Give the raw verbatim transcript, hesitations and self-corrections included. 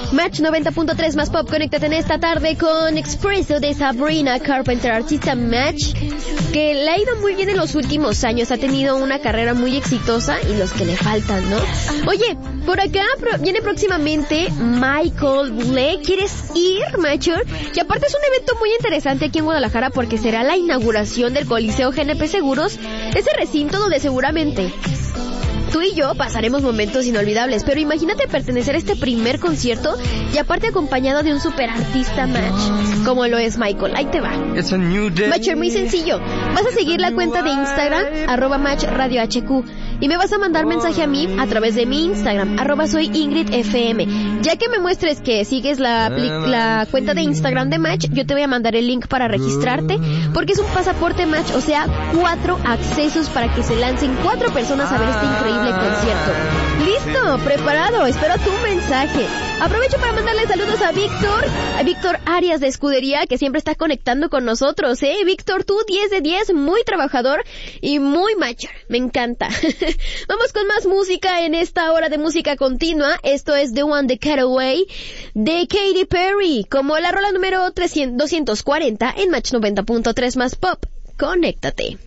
Match noventa punto tres más pop, conéctate en esta tarde con Expresso de Sabrina Carpenter, artista Match, que le ha ido muy bien en los últimos años, ha tenido una carrera muy exitosa y los que le faltan, ¿no? Oye, por acá pro- viene próximamente Michael Bublé, ¿quieres ir, Macho? Y aparte es un evento muy interesante aquí en Guadalajara porque será la inauguración del Coliseo G N P Seguros, ese recinto donde seguramente tú y yo pasaremos momentos inolvidables, pero imagínate pertenecer a este primer concierto y aparte acompañado de un super artista Match, como lo es Michael. Ahí te va. Match, muy sencillo. Vas a seguir la cuenta de Instagram, arroba Match Radio H Q, y me vas a mandar mensaje a mí a través de mi Instagram, arroba soy Ingrid F M. Ya que me muestres que sigues la, la cuenta de Instagram de Match, yo te voy a mandar el link para registrarte, porque es un pasaporte Match, o sea, cuatro accesos para que se lancen cuatro personas a ver este increíble concierto. Listo, preparado, espero tu mensaje. Aprovecho para mandarle saludos a Víctor, a Víctor Arias de Escudería, que siempre está conectando con nosotros, ¿eh? Víctor, tú diez de diez, muy trabajador y muy macho, me encanta. Vamos con más música en esta hora de música continua. Esto es The One The Cutaway de Katy Perry, como la rola número trescientos, doscientos cuarenta en Match noventa punto tres más pop. Conéctate.